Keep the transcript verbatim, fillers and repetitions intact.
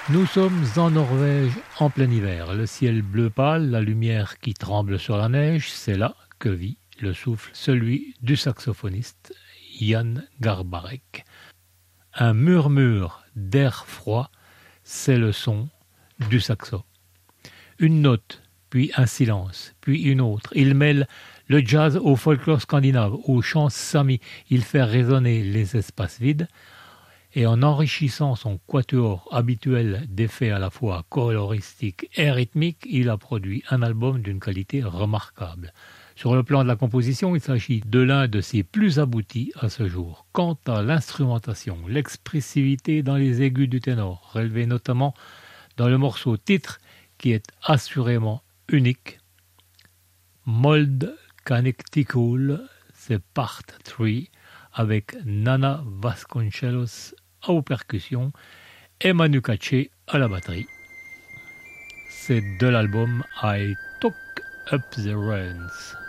Nous sommes en Norvège en plein hiver. Le ciel bleu pâle, la lumière qui tremble sur la neige, c'est là que vit le souffle, celui du saxophoniste Jan Garbarek. Un murmure d'air froid, c'est le son du saxo. Une note, puis un silence, puis une autre. Il mêle le jazz au folklore scandinave, au chant sami. Il fait résonner les espaces vides. Et en enrichissant son quatuor habituel d'effets à la fois coloristiques et rythmiques, il a produit un album d'une qualité remarquable. Sur le plan de la composition, il s'agit de l'un de ses plus aboutis à ce jour. Quant à l'instrumentation, l'expressivité dans les aigus du ténor, relevée notamment dans le morceau titre qui est assurément unique, Mold Connecticut, c'est part trois, avec Nana Vasconcelos aux percussions et Manu Katché à la batterie. C'est de l'album I Took Up the Reins.